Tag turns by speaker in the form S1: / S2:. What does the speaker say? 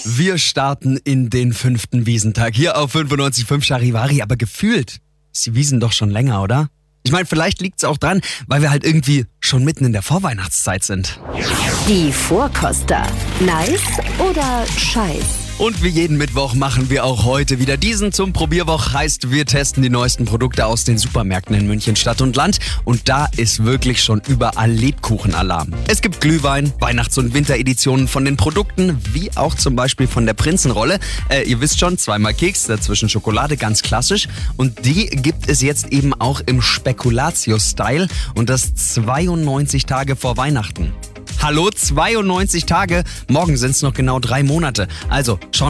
S1: Wir starten in den 5. Wiesentag hier auf 95.5 Charivari, aber gefühlt ist die Wiesn doch schon länger, oder? Ich meine, vielleicht liegt es auch dran, weil wir halt irgendwie schon mitten in der Vorweihnachtszeit sind.
S2: Die Vorkoster. Nice oder scheiß?
S1: Und wie jeden Mittwoch machen wir auch heute wieder diesen zum Probierwoch. Heißt, wir testen die neuesten Produkte aus den Supermärkten in München Stadt und Land. Und da ist wirklich schon überall Lebkuchenalarm. Es gibt Glühwein, Weihnachts- und Wintereditionen von den Produkten, wie auch zum Beispiel von der Prinzenrolle. Ihr wisst schon, 2-mal Keks, dazwischen Schokolade, ganz klassisch. Und die gibt es jetzt eben auch im Speculatio-Style und das 92 Tage vor Weihnachten. Hallo, 92 Tage? Morgen sind es noch genau 3 Monate. Also, schauen